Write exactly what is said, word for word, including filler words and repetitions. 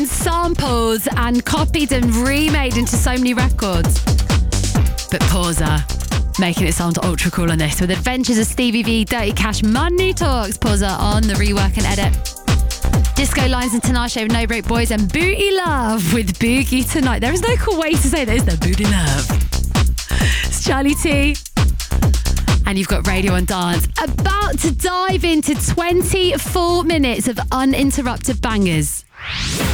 Samples and copied and remade into so many records. But Pausa making it sound ultra cool on this with Adventures of Stevie V, Dirty Cash, Money Talks. Pausa on the rework and edit. Disco Lines and Tinashe with No Break Boys and Booty Love with Boogie Tonight. There is no cool way to say that, is there? Booty Love. It's Charlie T. And you've got Radio and Dance about to dive into twenty-four minutes of uninterrupted bangers.